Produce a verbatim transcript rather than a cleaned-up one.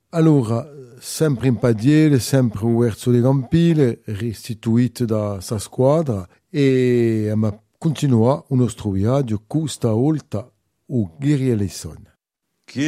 Allora, sempre in padiele, sempre verso le campile, restituito da sa squadra e ma continua il nostro viaggio questa volta a Ghirielison.